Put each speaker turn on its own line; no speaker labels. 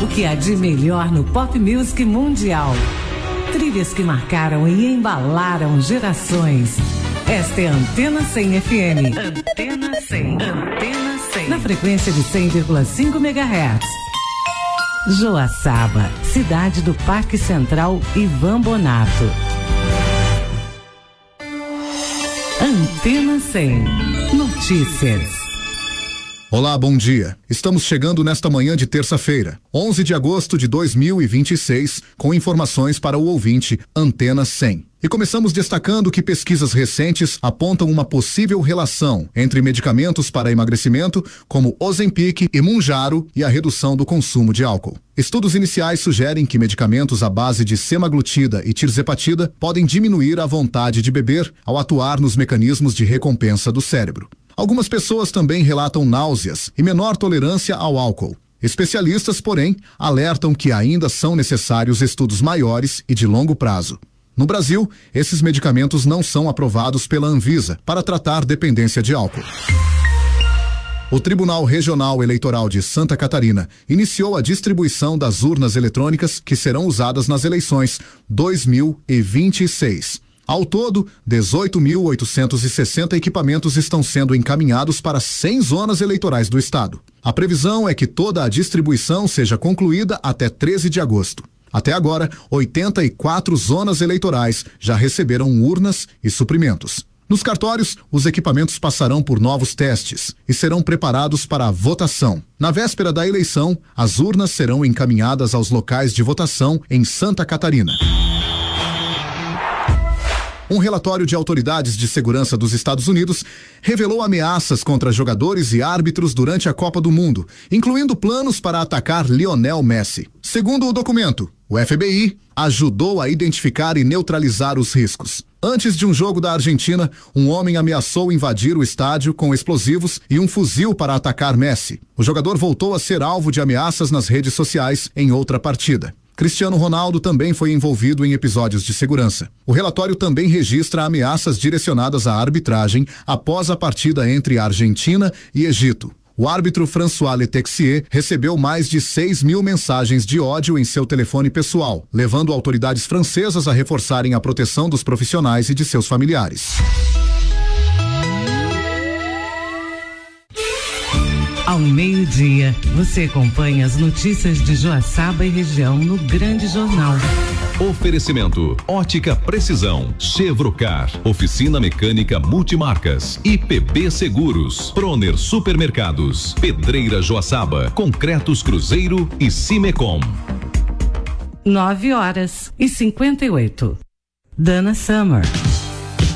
O que há de melhor no pop music mundial. Trilhas que marcaram e embalaram gerações. Esta é a Antena 100 FM. Antena 100. Antena 100. Na frequência de 100,5 MHz. Joaçaba, cidade do Parque Central Ivan Bonato. Antena 100. Notícias.
Olá, bom dia. Estamos chegando nesta manhã de terça-feira, 11 de agosto de 2026, com informações para o ouvinte Antena 100. E começamos destacando que pesquisas recentes apontam uma possível relação entre medicamentos para emagrecimento, como Ozempic e Mounjaro, e a redução do consumo de álcool. Estudos iniciais sugerem que medicamentos à base de semaglutida e tirzepatida podem diminuir a vontade de beber ao atuar nos mecanismos de recompensa do cérebro. Algumas pessoas também relatam náuseas e menor tolerância ao álcool. Especialistas, porém, alertam que ainda são necessários estudos maiores e de longo prazo. No Brasil, esses medicamentos não são aprovados pela Anvisa para tratar dependência de álcool. O Tribunal Regional Eleitoral de Santa Catarina iniciou a distribuição das urnas eletrônicas que serão usadas nas eleições 2026. Ao todo, 18.860 equipamentos estão sendo encaminhados para 100 zonas eleitorais do estado. A previsão é que toda a distribuição seja concluída até 13 de agosto. Até agora, 84 zonas eleitorais já receberam urnas e suprimentos. Nos cartórios, os equipamentos passarão por novos testes e serão preparados para a votação. Na véspera da eleição, as urnas serão encaminhadas aos locais de votação em Santa Catarina. Um relatório de autoridades de segurança dos Estados Unidos revelou ameaças contra jogadores e árbitros durante a Copa do Mundo, incluindo planos para atacar Lionel Messi. Segundo o documento, o FBI ajudou a identificar e neutralizar os riscos. Antes de um jogo da Argentina, um homem ameaçou invadir o estádio com explosivos e um fuzil para atacar Messi. O jogador voltou a ser alvo de ameaças nas redes sociais em outra partida. Cristiano Ronaldo também foi envolvido em episódios de segurança. O relatório também registra ameaças direcionadas à arbitragem após a partida entre Argentina e Egito. O árbitro François Letexier recebeu mais de 6.000 mensagens de ódio em seu telefone pessoal, levando autoridades francesas a reforçarem a proteção dos profissionais e de seus familiares.
Ao meio-dia, você acompanha as notícias de Joaçaba e região no Grande Jornal.
Oferecimento: Ótica Precisão, Chevrocar, Oficina Mecânica Multimarcas, IPB Seguros, Proner Supermercados, Pedreira Joaçaba, Concretos Cruzeiro e Cimecom.
9h58. Dana Summer.